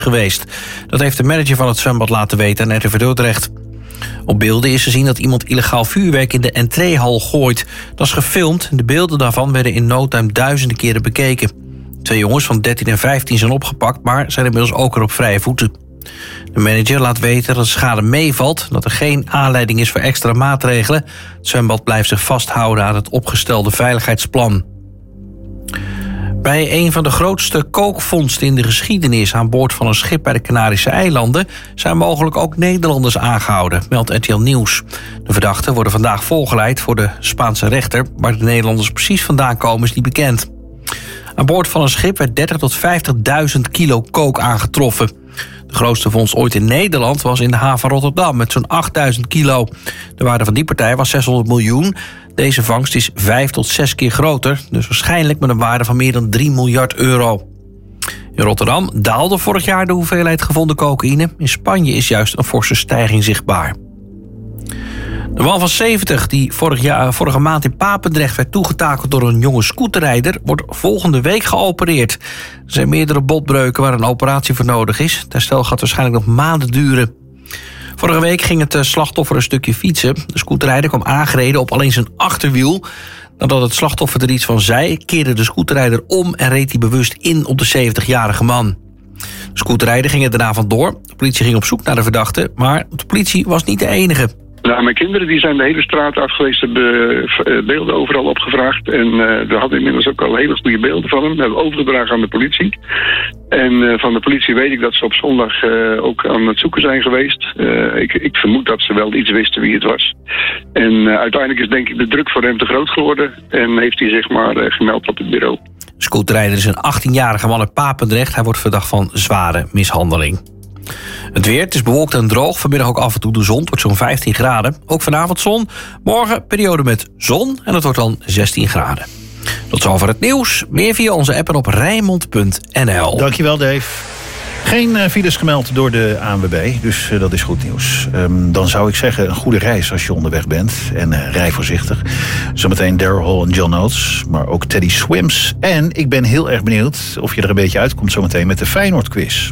geweest. Dat heeft de manager van het zwembad laten weten aan RTV Dordrecht. Op beelden is te zien dat iemand illegaal vuurwerk in de entreehal gooit. Dat is gefilmd. De beelden daarvan werden in no time duizenden keren bekeken. 2 jongens van 13 en 15 zijn opgepakt, maar zijn inmiddels ook weer op vrije voeten. De manager laat weten dat de schade meevalt, dat er geen aanleiding is voor extra maatregelen. Het zwembad blijft zich vasthouden aan het opgestelde veiligheidsplan. Bij een van de grootste kookvondsten in de geschiedenis aan boord van een schip bij de Canarische eilanden zijn mogelijk ook Nederlanders aangehouden, meldt RTL Nieuws. De verdachten worden vandaag voorgeleid voor de Spaanse rechter. Waar de Nederlanders precies vandaan komen is niet bekend. Aan boord van een schip werd 30.000 tot 50.000 kilo kook aangetroffen. De grootste vondst ooit in Nederland was in de haven Rotterdam met zo'n 8.000 kilo. De waarde van die partij was 600 miljoen. Deze vangst is 5 tot 6 keer groter, dus waarschijnlijk met een waarde van meer dan 3 miljard euro. In Rotterdam daalde vorig jaar de hoeveelheid gevonden cocaïne. In Spanje is juist een forse stijging zichtbaar. De man van 70 die vorige maand in Papendrecht werd toegetakeld door een jonge scooterrijder wordt volgende week geopereerd. Er zijn meerdere botbreuken waar een operatie voor nodig is. Het herstel gaat waarschijnlijk nog maanden duren. Vorige week ging het slachtoffer een stukje fietsen. De scooterrijder kwam aangereden op alleen zijn achterwiel. Nadat het slachtoffer er iets van zei, keerde de scooterrijder om en reed hij bewust in op de 70-jarige man. De scooterrijder ging er daarna vandoor. De politie ging op zoek naar de verdachte, maar de politie was niet de enige. Nou, mijn kinderen die zijn de hele straat af geweest, hebben beelden overal opgevraagd. En we hadden inmiddels ook al hele goede beelden van hem. Dat hebben we overgedragen aan de politie. En van de politie weet ik dat ze op zondag ook aan het zoeken zijn geweest. Ik vermoed dat ze wel iets wisten wie het was. En uiteindelijk is denk ik de druk voor hem te groot geworden. En heeft hij zich maar gemeld op het bureau. De scooterrijder is een 18-jarige man uit Papendrecht. Hij wordt verdacht van zware mishandeling. Het weer, het is bewolkt en droog. Vanmiddag ook af en toe de zon, het wordt zo'n 15 graden. Ook vanavond zon. Morgen periode met zon en het wordt dan 16 graden. Tot zover het nieuws. Meer via onze app en op Rijnmond.nl. Dankjewel, Dave. Geen files gemeld door de ANWB, dus dat is goed nieuws. Dan zou ik zeggen, een goede reis als je onderweg bent. En rij voorzichtig. Zometeen Daryl Hall en John Oates, maar ook Teddy Swims. En ik ben heel erg benieuwd of je er een beetje uitkomt zometeen met de Feyenoord-quiz.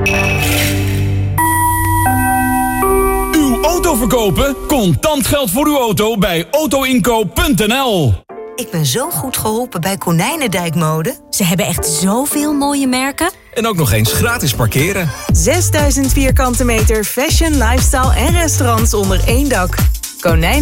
Uw auto verkopen? Contant geld voor uw auto bij autoinkoop.nl. Ik ben zo goed geholpen bij Konijnendijkmode. Ze hebben echt zoveel mooie merken. En ook nog eens gratis parkeren. 6000 vierkante meter fashion, lifestyle en restaurants onder één dak.